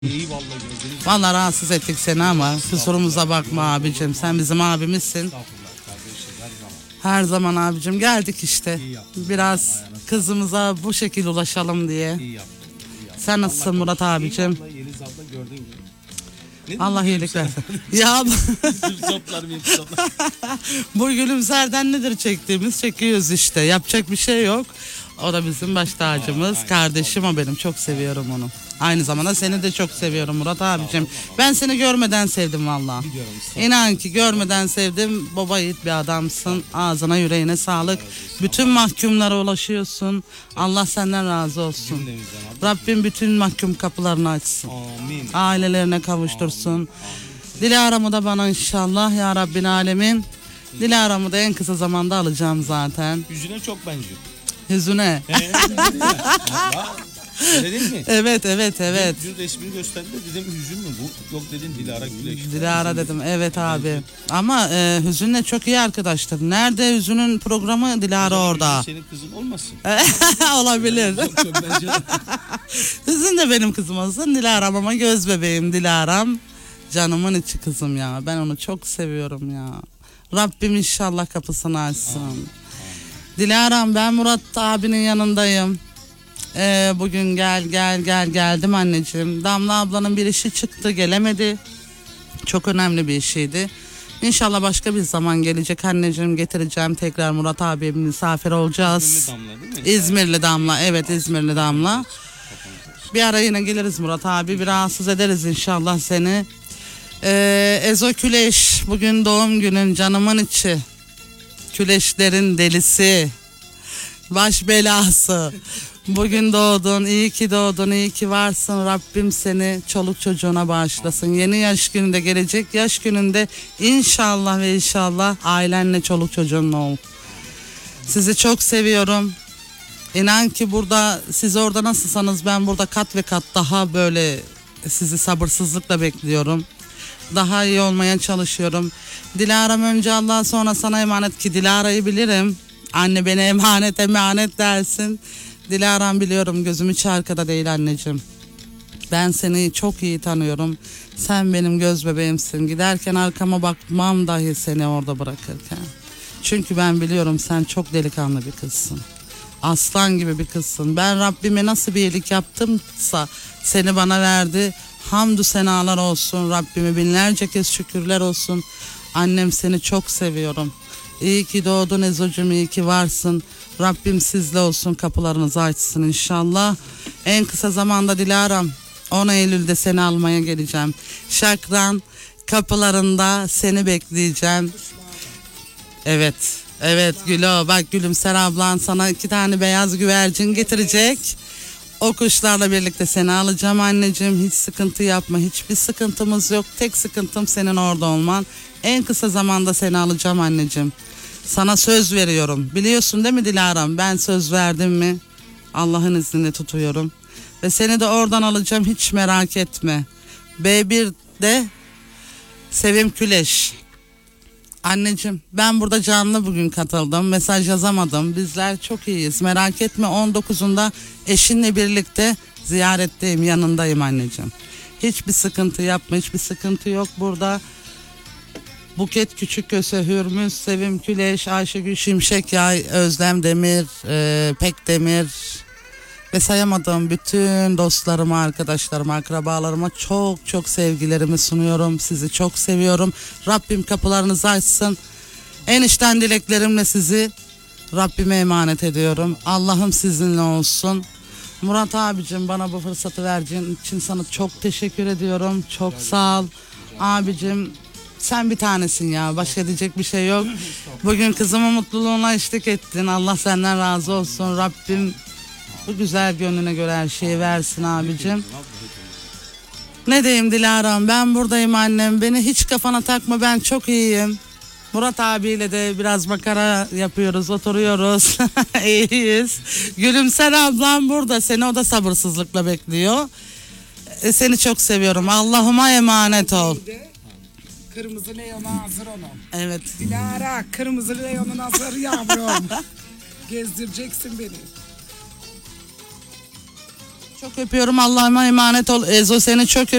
İyi vallahi gördünüz. Vallahi rahatsız ettik seni ama kusurumuza bakma abicim. Sen bizim abimizsin. Estağfurullah kardeşim, her zaman. Her zaman abicim geldik işte. İyi yaptın. Biraz kızımıza bu şekilde ulaşalım diye. İyi yaptın. Sen nasılsın Murat abicim? İyi vallahi Yeliz abla gördün mü? Ne Allah diyorsun iyilik sen? versin. Ya Toplar mı toplar? bu gülümserden nedir çektiğimiz çekiyoruz işte. Yapacak bir şey yok. O da bizim baş tacımız. Aynen. Kardeşim o benim. Çok seviyorum onu. Aynı zamanda seni de çok seviyorum Murat abicim. Ben seni görmeden sevdim valla. Biliyorum. İnan ki görmeden sevdim. Baba yiğit bir adamsın. Ağzına yüreğine sağlık. Bütün mahkumlara ulaşıyorsun. Allah senden razı olsun. Cümlemizden abla. Rabbim bütün mahkum kapılarını açsın. Amin. Ailelerine kavuştursun. Dilara'mı da bana inşallah ya Rabbin alemin. Dilara'mı da en kısa zamanda alacağım zaten. Yüzüne çok benziyor. Yüzüne. Öyle değil mi? Evet. Dün resmini gösterdi de dedim Hüzün mü bu? Yok dedin Dilara Güleş. Dilara dedim evet abi. Ama Hüzün'le çok iyi arkadaştır. Nerede Hüzün'ün programı Dilara orada. Senin kızın olmasın. Olabilir. Çok benziyor. Hüzün de benim kızım olsun. Dilara'm ama göz bebeğim Dilara'm. Canımın içi kızım ya. Ben onu çok seviyorum ya. Rabbim inşallah kapısını açsın. Dilara'm ben Murat abinin yanındayım. Bugün geldim anneciğim. Damla ablanın bir işi çıktı gelemedi. Çok önemli bir işiydi. İnşallah başka bir zaman gelecek anneciğim, getireceğim tekrar Murat abiye misafir olacağız. İzmirli Damla değil mi? İzmirli Damla, evet İzmirli Damla. Bir ara yine geliriz Murat abi, bir rahatsız ederiz inşallah seni. Ezo Küleş bugün doğum günün, canımın içi. Küleşlerin delisi. Baş belası. Bugün doğdun, iyi ki doğdun, iyi ki varsın. Rabbim seni çoluk çocuğuna bağışlasın. Yeni yaş gününde, gelecek yaş gününde inşallah ve inşallah ailenle, çoluk çocuğunla ol. Sizi çok seviyorum. İnan ki burada, siz orada nasılsanız ben burada kat ve kat daha böyle sizi sabırsızlıkla bekliyorum. Daha iyi olmaya çalışıyorum. Dilara'm önce Allah, sonra sana emanet, ki Dilara'yı bilirim. Anne beni emanet dersin. Dilara'm biliyorum gözüm hiç arkada değil anneciğim. Ben seni çok iyi tanıyorum. Sen benim göz bebeğimsin. Giderken arkama bakmam dahi seni orada bırakırken. Çünkü ben biliyorum sen çok delikanlı bir kızsın. Aslan gibi bir kızsın. Ben Rabbime nasıl bir iyilik yaptımsa seni bana verdi. Hamdü senalar olsun. Rabbime binlerce kez şükürler olsun. Annem seni çok seviyorum. İyi ki doğdun Ezo'cum, iyi ki varsın. Rabbim sizle olsun, kapılarınızı açsın inşallah. En kısa zamanda Dilara'm 10 Eylül'de seni almaya geleceğim. Şakran kapılarında seni bekleyeceğim. Evet Gülo, bak Gülümser ablan sana 2 tane beyaz güvercin getirecek. O kuşlarla birlikte seni alacağım anneciğim. Hiç sıkıntı yapma. Hiçbir sıkıntımız yok. Tek sıkıntım senin orada olman. En kısa zamanda seni alacağım anneciğim. Sana söz veriyorum. Biliyorsun değil mi Dilara'm? Ben söz verdim mi Allah'ın izniyle tutuyorum. Ve seni de oradan alacağım, hiç merak etme. B1'de Sevim Küleş. Anneciğim ben burada canlı bugün katıldım. Mesaj yazamadım. Bizler çok iyiyiz. Merak etme, 19'unda eşinle birlikte ziyaretteyim, yanındayım anneciğim. Hiçbir sıkıntı yapma. Hiçbir sıkıntı yok burada. Buket Küçükköse, Hürmüz, Sevim Küleş, Ayşegül Şimşekyay, Özlem Demir, Pek Demir ve sayamadığım bütün dostlarıma, arkadaşlarıma, akrabalarıma çok sevgilerimi sunuyorum. Sizi çok seviyorum. Rabbim kapılarınızı açsın. En içten dileklerimle sizi Rabbime emanet ediyorum. Allah'ım sizinle olsun. Murat abicim, bana bu fırsatı verdiğin için sana çok teşekkür ediyorum. Çok sağ ol. Abicim sen bir tanesin ya. Başka diyecek bir şey yok. Bugün kızımın mutluluğuna eşlik ettin. Allah senden razı olsun. Rabbim bu güzel gönlüne göre her şeyi versin abicim. Ne diyeyim Dilara'm, ben buradayım annem. Beni hiç kafana takma, ben çok iyiyim. Murat abiyle de biraz makara yapıyoruz, oturuyoruz. İyiyiz. Gülümser ablam burada. Seni o da sabırsızlıkla bekliyor. Seni çok seviyorum. Allah'ıma emanet ol. Kırmızı leyona hazır onun. Evet. Dilara, kırmızı leyonun hazır yavrum. Gezdireceksin beni. Çok öpüyorum. Allah'ıma emanet ol. Ezo seni çok